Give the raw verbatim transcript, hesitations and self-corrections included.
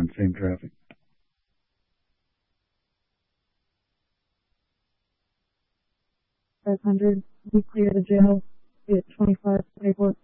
on same traffic. five hundred, we clear the jail, be at twenty-five, paperwork.